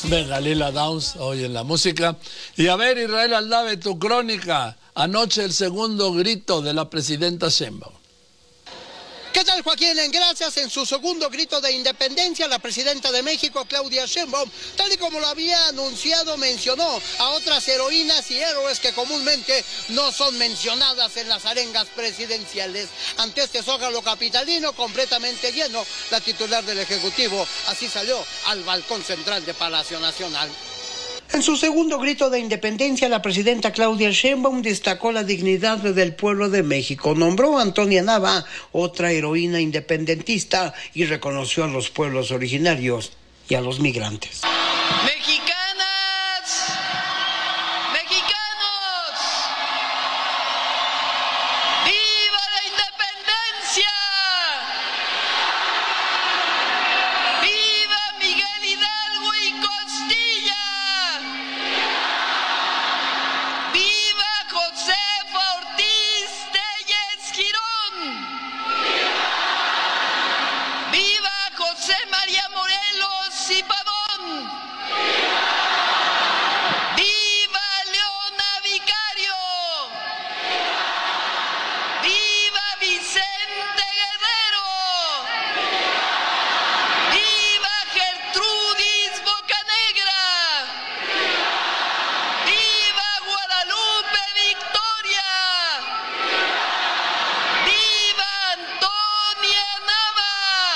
Venga, Lila Downs, hoy en la música. Y a ver, Israel Aldave, tu crónica. Anoche el segundo grito de la presidenta Sheinbaum. ¿Qué tal, Joaquín? Gracias. En su segundo grito de independencia, la presidenta de México, Claudia Sheinbaum, tal y como lo había anunciado, mencionó a otras heroínas y héroes que comúnmente no son mencionadas en las arengas presidenciales. Ante este zócalo capitalino completamente lleno, la titular del Ejecutivo así salió al balcón central de Palacio Nacional. En su segundo grito de independencia, la presidenta Claudia Sheinbaum destacó la dignidad del pueblo de México, nombró a Antonia Nava, otra heroína independentista, y reconoció a los pueblos originarios y a los migrantes. Mexicanas, mexicanos, ¡viva la independencia! ¡Viva Miguel Hidalgo y Costilla! ¡Viva Josefa Ortiz Tellez Girón! ¡Viva José María Morelos y Pavón! ¡Viva Leona Vicario! ¡Viva Vicente Guerrero! ¡Viva Gertrudis Bocanegra! ¡Viva Guadalupe Victoria! ¡Viva Antonia Nava!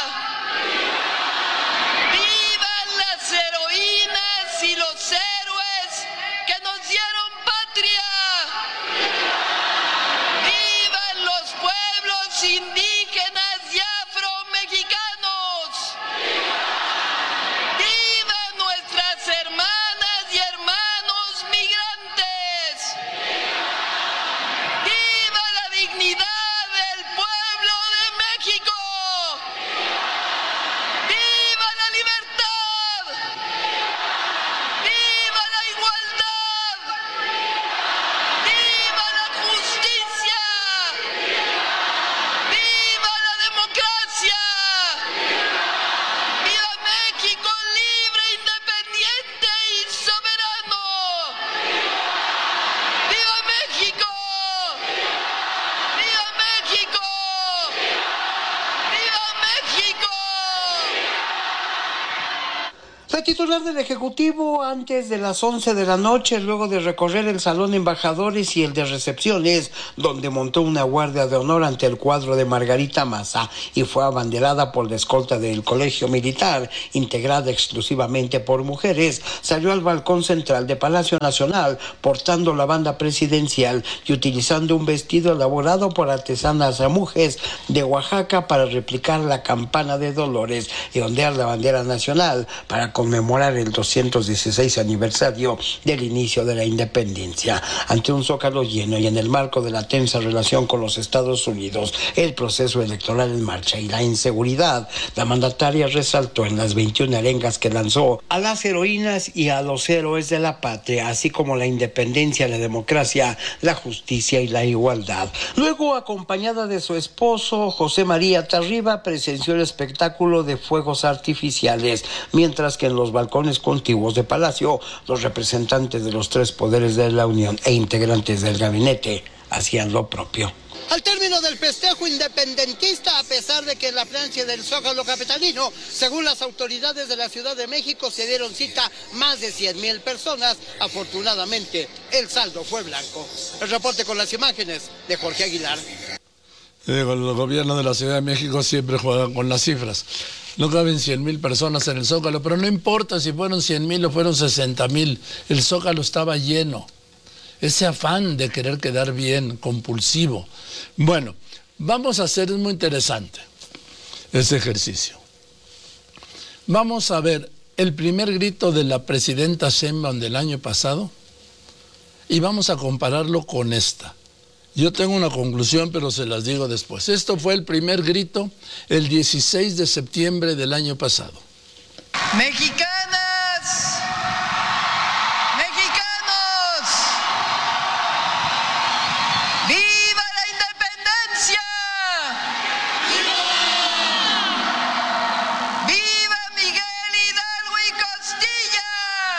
¡Vivan las heroínas y los héroes que nos dieron patria! ¡Vivan los pueblos indígenas y afromexicanos! ¡Vivan nuestras hermanas y hermanos migrantes! ¡Viva la dignidad del pueblo de México! ¡Viva la libertad! ¡Viva la igualdad! ¡Viva la justicia! ¡Viva la democracia! ¡Viva México libre, independiente y soberano! ¡Viva México! ¡Viva México! ¡Viva México! La titular del Ejecutivo, antes de las 11 de la noche, luego de recorrer el salón de embajadores y el de recepciones, donde montó una guardia de honor ante el cuadro de Margarita Maza y fue abanderada por la escolta del Colegio Militar, integrada exclusivamente por mujeres, salió al balcón central de Palacio Nacional portando la banda presidencial y utilizando un vestido elaborado por artesanas mujeres de Oaxaca para replicar la campana de Dolores y ondear la bandera nacional para conmemorar el 216 aniversario del inicio de la independencia. Ante un zócalo lleno y en el marco de la tensa relación con los Estados Unidos, el proceso electoral en marcha y la inseguridad, la mandataria resaltó en las 21 arengas que lanzó a las heroínas y a los héroes de la patria, así como la independencia, la democracia, la justicia y la igualdad. Luego, acompañada de su esposo, José María Tarriba, presenció el espectáculo de fuegos artificiales, mientras que en los balcones contiguos de Palacio, los representantes de los tres poderes de la Unión e integrantes del gabinete hacían lo propio. Al término del festejo independentista, a pesar de que en la plancha del Zócalo capitalino, según las autoridades de la Ciudad de México, se dieron cita más de 100,000 personas, afortunadamente el saldo fue blanco. El reporte con las imágenes de Jorge Aguilar. El gobierno de la Ciudad de México siempre juega con las cifras. No caben 100,000 personas en el Zócalo, pero no importa si fueron 100,000 o fueron 60,000, el Zócalo estaba lleno. Ese afán de querer quedar bien, compulsivo. Bueno, vamos a hacer, es muy interesante ese ejercicio. Vamos a ver el primer grito de la presidenta Sheinbaum del año pasado y vamos a compararlo con esta. Yo tengo una conclusión, pero se las digo después. Esto fue el primer grito el 16 de septiembre del año pasado. Mexicanas, mexicanos, ¡viva la independencia! ¡Viva Miguel Hidalgo y Costilla!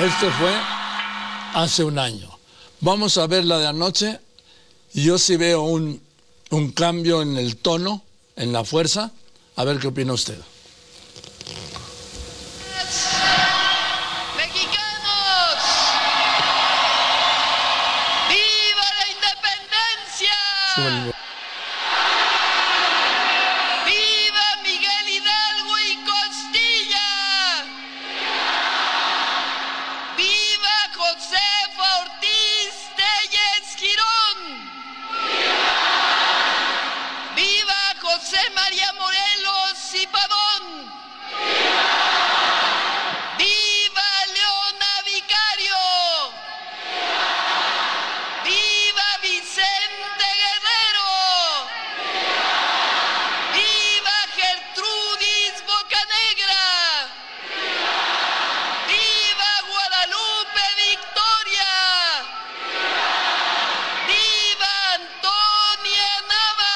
Este fue hace un año. Vamos a ver la de anoche. Yo sí veo un cambio en el tono, en la fuerza. A ver qué opina usted. Mexicanos, ¡viva la independencia! Súbele. ¡Viva Miguel Hidalgo y Costilla! ¡Viva Josefa Ortiz Telles Girón! ¡Viva José María Morelos y Pavón! ¡Viva Leona Vicario! ¡Viva Vicente Guerrero! ¡Viva Gertrudis Bocanegra! ¡Viva Guadalupe Victoria! ¡Viva Antonia Nava!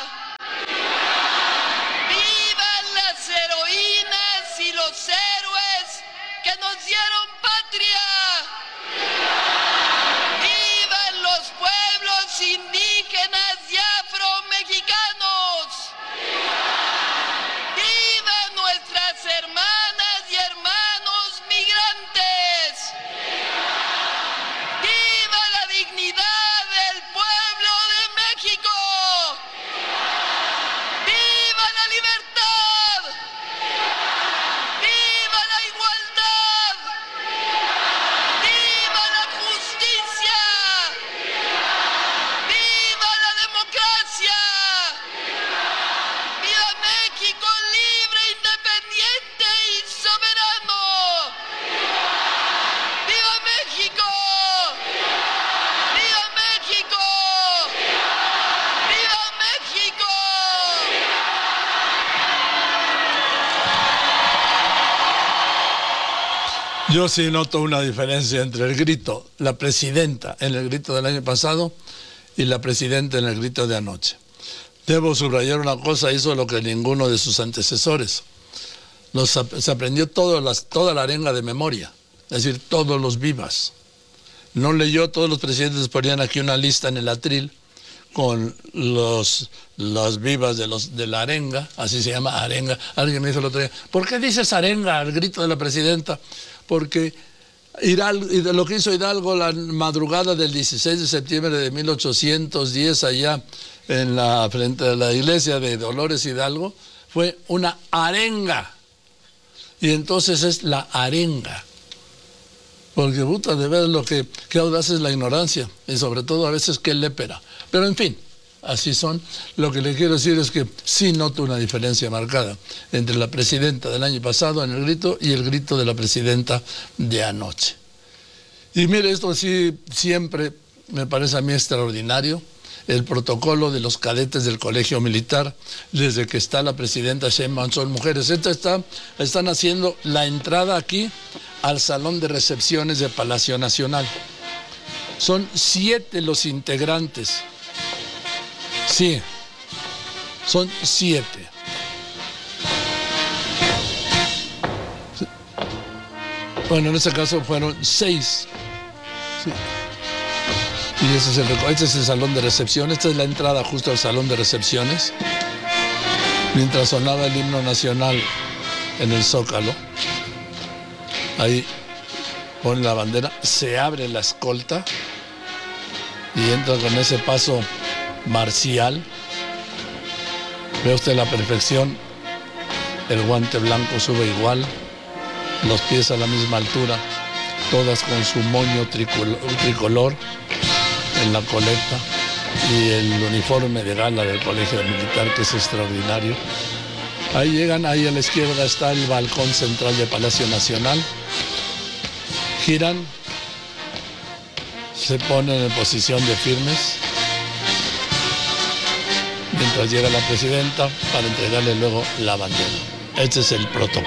¡Vivan las heroínas y los héroes que nos dieron patria! ¡Vivan los pueblos indígenas y afromexicanos! ¡Vivan nuestras hermanas y hermanos migrantes! ¡Viva la dignidad del pueblo de México! ¡Viva la libertad! ¡Viva la igualdad! ¡Viva la justicia! ¡Viva la democracia! ¡Viva México libre, independiente y soberano! ¡Viva México! ¡Viva México! ¡Viva México! Yo sí noto una diferencia entre el grito, la presidenta en el grito del año pasado y la presidenta en el grito de anoche. Debo subrayar una cosa, hizo lo que ninguno de sus antecesores. Se aprendió toda la arenga de memoria, es decir, todos los vivas. No leyó, todos los presidentes ponían aquí una lista en el atril con las vivas de la arenga, así se llama arenga. Alguien me dijo el otro día, ¿por qué dices arenga al grito de la presidenta? Porque lo que hizo Hidalgo la madrugada del 16 de septiembre de 1810 allá frente a la iglesia de Dolores Hidalgo fue una arenga. Y entonces es la arenga. Porque puta, de ver qué audaz es la ignorancia y sobre todo a veces qué lépera. Pero en fin, así son. Lo que le quiero decir es que sí noto una diferencia marcada entre la presidenta del año pasado en el grito y el grito de la presidenta de anoche. Y mire, esto sí siempre me parece a mí extraordinario. El protocolo de los cadetes del Colegio Militar, desde que está la presidenta Sheinbaum, son mujeres. Están haciendo la entrada aquí al Salón de Recepciones de Palacio Nacional. Son 7 los integrantes. Sí, son 7. Bueno, en este caso fueron 6. Sí. Y este es el salón de recepción. Esta es la entrada justo al salón de recepciones. Mientras sonaba el himno nacional en el Zócalo, ahí pone la bandera, se abre la escolta y entra con ese paso marcial. Ve usted la perfección. El guante blanco sube igual, los pies a la misma altura, todas con su moño tricolor en la coleta y el uniforme de gala del Colegio Militar, que es extraordinario. Ahí llegan, ahí a la izquierda está el balcón central de Palacio Nacional. Giran, se ponen en posición de firmes, mientras llega la presidenta para entregarle luego la bandera. Este es el protocolo.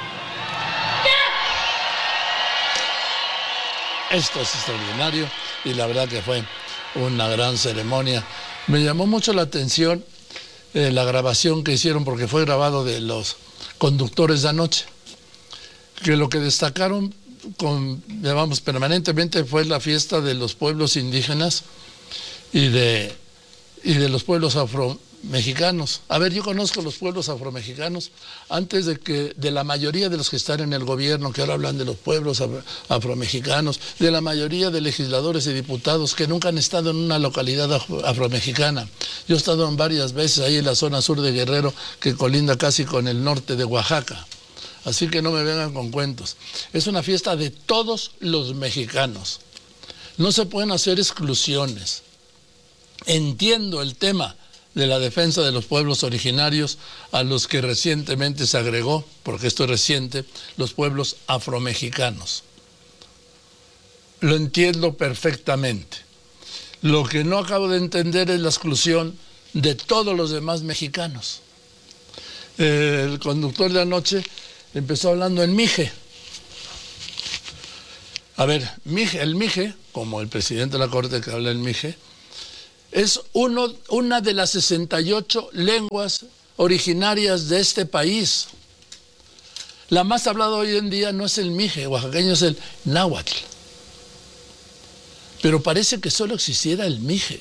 Esto es extraordinario y la verdad que fue una gran ceremonia. Me llamó mucho la atención la grabación que hicieron, porque fue grabado de los conductores de anoche, que lo que destacaron llamamos permanentemente, fue la fiesta de los pueblos indígenas y de los pueblos afromexicanos. A ver, yo conozco los pueblos afromexicanos antes de la mayoría de los que están en el gobierno, que ahora hablan de los pueblos afromexicanos, de la mayoría de legisladores y diputados que nunca han estado en una localidad afromexicana. Yo he estado en varias veces ahí en la zona sur de Guerrero, que colinda casi con el norte de Oaxaca. Así que no me vengan con cuentos. Es una fiesta de todos los mexicanos. No se pueden hacer exclusiones. Entiendo el tema de la defensa de los pueblos originarios, a los que recientemente se agregó, porque esto es reciente, los pueblos afromexicanos. Lo entiendo perfectamente. Lo que no acabo de entender es la exclusión de todos los demás mexicanos. El conductor de anoche empezó hablando en mije. A ver, el mije, como el presidente de la Corte que habla en mije, es una de las 68 lenguas originarias de este país. La más hablada hoy en día no es el mije oaxaqueño, es el náhuatl. Pero parece que solo existiera el mije.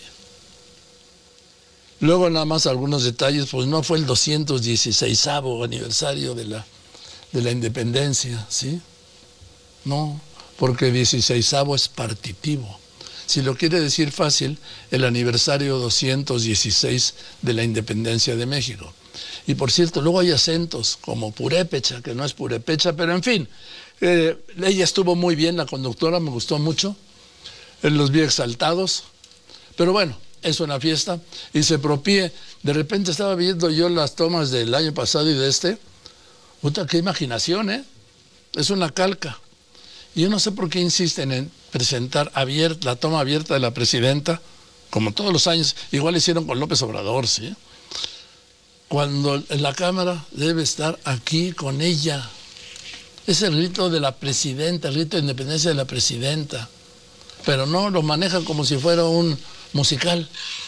Luego nada más algunos detalles, pues no fue el 216º aniversario de la independencia, ¿sí? No, porque 16º es partitivo. Si lo quiere decir fácil, el aniversario 216 de la independencia de México. Y por cierto, luego hay acentos como purépecha, que no es purépecha, pero en fin, ella estuvo muy bien, la conductora, me gustó mucho, los vi exaltados, pero bueno, es una fiesta y se propie. De repente estaba viendo yo las tomas del año pasado y de este. Puta, qué imaginación, ¿eh? Es una calca. Yo no sé por qué insisten en presentar la toma abierta de la presidenta, como todos los años. Igual hicieron con López Obrador, ¿sí? Cuando la cámara debe estar aquí con ella. Es el rito de la presidenta, el rito de independencia de la presidenta. Pero no lo manejan como si fuera un musical.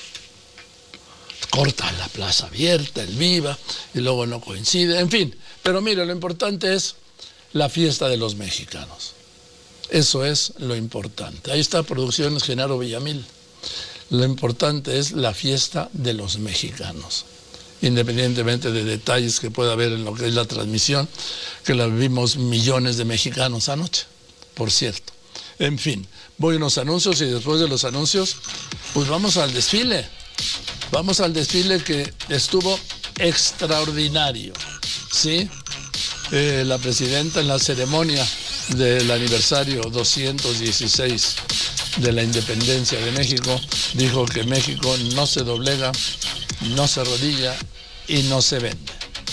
Corta la plaza abierta, el viva, y luego no coincide, en fin. Pero mire, lo importante es la fiesta de los mexicanos. Eso es lo importante. Ahí está Producciones Genaro Villamil. Lo importante es la fiesta de los mexicanos, independientemente de detalles que pueda haber en lo que es la transmisión, que la vimos millones de mexicanos anoche, por cierto. En fin, voy a unos anuncios y después de los anuncios, pues vamos al desfile. Vamos al desfile que estuvo extraordinario, ¿sí? La presidenta en la ceremonia del aniversario 216 de la independencia de México dijo que México no se doblega, no se arrodilla y no se vende.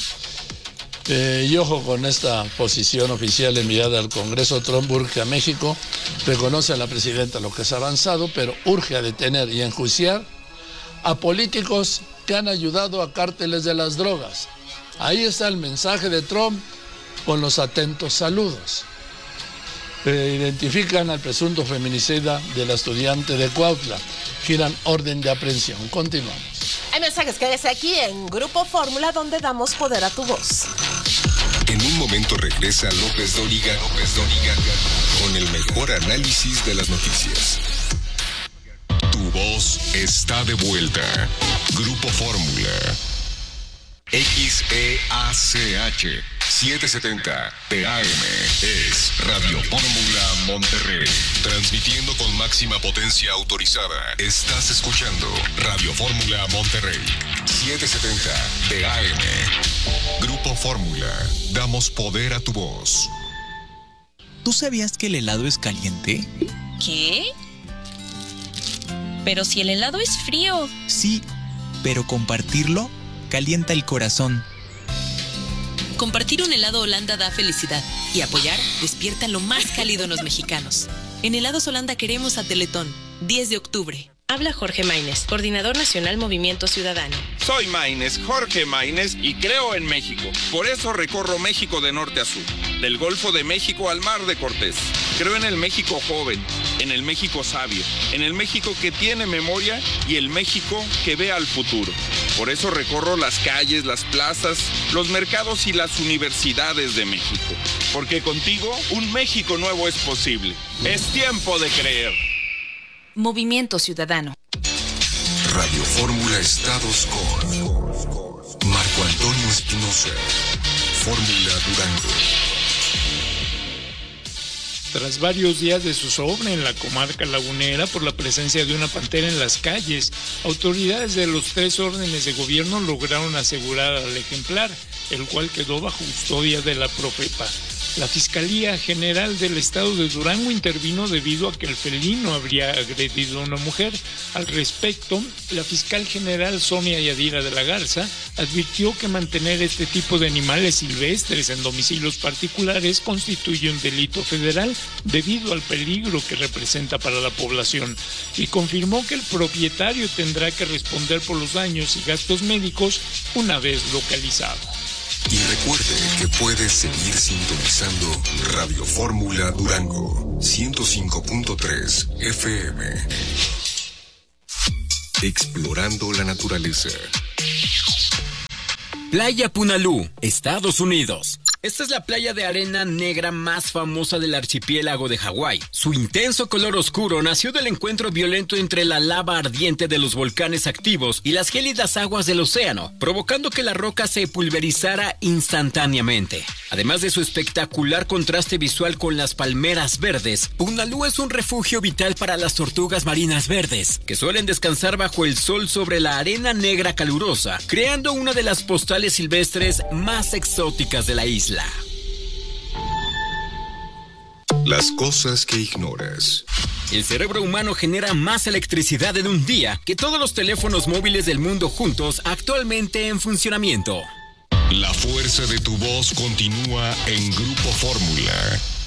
Y ojo con esta posición oficial enviada al Congreso. Trump urge a México, reconoce a la presidenta lo que es avanzado, pero urge a detener y enjuiciar a políticos que han ayudado a cárteles de las drogas. Ahí está el mensaje de Trump con los atentos saludos. Identifican al presunto feminicida de la estudiante de Cuautla. Giran orden de aprehensión. Continuamos. Hay mensajes, quédese aquí en Grupo Fórmula, donde damos poder a tu voz. En un momento regresa López Dóriga con el mejor análisis de las noticias. Tu voz está de vuelta. Grupo Fórmula. XEACH 770 TAM es Radio Fórmula Monterrey. Transmitiendo con máxima potencia autorizada. Estás escuchando Radio Fórmula Monterrey 770 TAM. Grupo Fórmula. Damos poder a tu voz. ¿Tú sabías que el helado es caliente? ¿Qué? Pero si el helado es frío. Sí, pero compartirlo calienta el corazón. Compartir un helado Holanda da felicidad y apoyar despierta lo más cálido en los mexicanos. En Helados Holanda queremos a Teletón, 10 de octubre. Habla Jorge Maínez, Coordinador Nacional Movimiento Ciudadano. Soy Maínez, Jorge Maínez, y creo en México. Por eso recorro México de norte a sur, del Golfo de México al Mar de Cortés. Creo en el México joven, en el México sabio, en el México que tiene memoria y el México que ve al futuro. Por eso recorro las calles, las plazas, los mercados y las universidades de México. Porque contigo un México nuevo es posible. Es tiempo de creer. Movimiento Ciudadano. Radio Fórmula Estados con Marco Antonio Espinosa. Fórmula Durango. Tras varios días de zozobra en la comarca lagunera por la presencia de una pantera en las calles, autoridades de los 3 órdenes de gobierno lograron asegurar al ejemplar, el cual quedó bajo custodia de la Profepa. La Fiscalía General del Estado de Durango intervino debido a que el felino habría agredido a una mujer. Al respecto, la fiscal general Sonia Yadira de la Garza advirtió que mantener este tipo de animales silvestres en domicilios particulares constituye un delito federal debido al peligro que representa para la población, y confirmó que el propietario tendrá que responder por los daños y gastos médicos una vez localizado. Y recuerde que puedes seguir sintonizando Radio Fórmula Durango 105.3 FM. Explorando la naturaleza. Playa Punalú, Estados Unidos. Esta es la playa de arena negra más famosa del archipiélago de Hawái. Su intenso color oscuro nació del encuentro violento entre la lava ardiente de los volcanes activos y las gélidas aguas del océano, provocando que la roca se pulverizara instantáneamente. Además de su espectacular contraste visual con las palmeras verdes, Punalú es un refugio vital para las tortugas marinas verdes, que suelen descansar bajo el sol sobre la arena negra calurosa, creando una de las postales silvestres más exóticas de la isla. Las cosas que ignoras. El cerebro humano genera más electricidad en un día que todos los teléfonos móviles del mundo juntos actualmente en funcionamiento. La fuerza de tu voz continúa en Grupo Fórmula.